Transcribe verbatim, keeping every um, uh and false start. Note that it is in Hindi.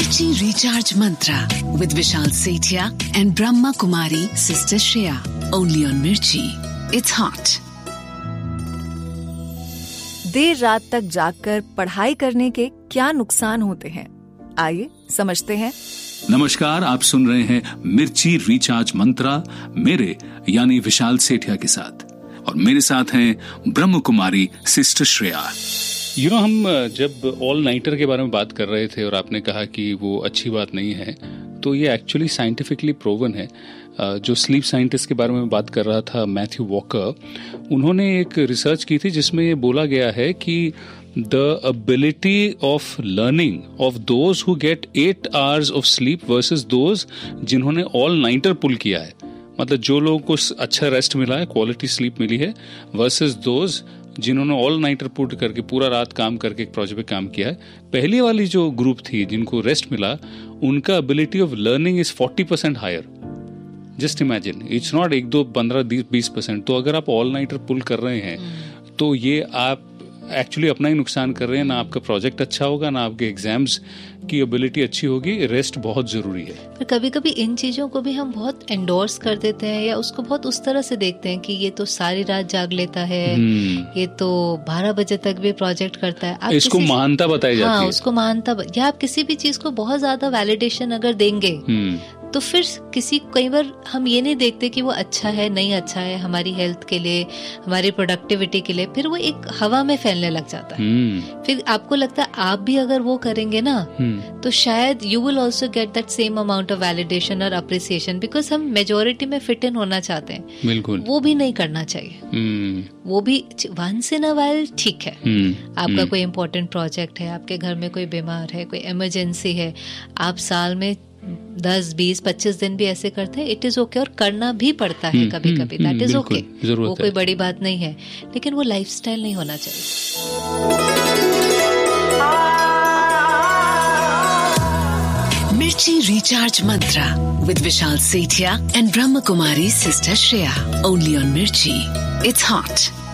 Mirchi Recharge Mantra with Vishal Sethia and Brahma Kumari Sister Shreya. Only on Mirchi. It's hot. देर रात तक जागकर पढ़ाई करने के क्या नुकसान होते हैं, आइए समझते हैं। नमस्कार, आप सुन रहे हैं मिर्ची रिचार्ज मंत्रा मेरे यानी विशाल सेठिया के साथ, और मेरे साथ हैं Brahma Kumari sister Shreya. You know हम जब ऑल नाइटर के बारे में बात कर रहे थे और आपने कहा कि वो अच्छी बात नहीं है, तो ये एक्चुअली साइंटिफिकली प्रूवन है। जो स्लीप साइंटिस्ट के बारे में बात कर रहा था मैथ्यू वॉकर, उन्होंने एक रिसर्च की थी जिसमें ये बोला गया है कि the ability of learning of those who get eight hours of sleep versus those जिन्होंने ऑल नाइटर पुल किया है, मतलब जो लोगों को अच्छा रेस्ट मिला है, क्वालिटी स्लीप मिली है, वर्सेस दोज जिन्होंने ऑल नाइटर पुट करके पूरा रात काम करके एक प्रोजेक्ट पे काम किया है। पहली वाली जो ग्रुप थी जिनको रेस्ट मिला, उनका ability of learning is forty percent higher. Just imagine, it's not एक दो पंद्रह बीस परसेंट। तो अगर आप ऑल नाइटर पुल कर रहे हैं तो ये आप एक्चुअली अपना ही नुकसान कर रहे हैं। ना आपका प्रोजेक्ट अच्छा होगा, ना आपके एग्जाम्स की एबिलिटी अच्छी होगी। रेस्ट बहुत जरूरी है। पर कभी कभी इन चीजों को भी हम बहुत एंडोर्स कर देते हैं या उसको बहुत उस तरह से देखते हैं कि ये तो सारी रात जाग लेता है, ये तो बारह बजे तक भी प्रोजेक्ट करता है। आप इसको महानता बताई जाती हाँ, है। उसको महानता, या आप किसी भी चीज को बहुत ज्यादा वैलिडेशन अगर देंगे तो फिर किसी कई बार हम ये नहीं देखते कि वो अच्छा है नहीं अच्छा है हमारी हेल्थ के लिए, हमारी प्रोडक्टिविटी के लिए, फिर वो एक हवा में फैलने लग जाता है। फिर आपको लगता है आप भी अगर वो करेंगे ना तो शायद you will also get that same amount of validation और अप्रिसिएशन, बिकॉज हम मेजोरिटी में फिट इन होना चाहते हैं। बिल्कुल, वो भी नहीं करना चाहिए। वो भी वंस इन अ व्हाइल ठीक है। आपका कोई इम्पोर्टेंट प्रोजेक्ट है, आपके घर में कोई बीमार है, कोई इमरजेंसी है, आप साल में दस बीस पच्चीस दिन भी ऐसे करते हैं, इट इज ओके। और करना भी पड़ता है कभी कभी, दैट इज ओके, वो कोई बड़ी बात नहीं है, लेकिन वो लाइफस्टाइल नहीं होना चाहिए। Mirchi Recharge Mantra with Vishal Sethia and Brahma Kumari Sister Shreya. Only on Mirchi. It's hot.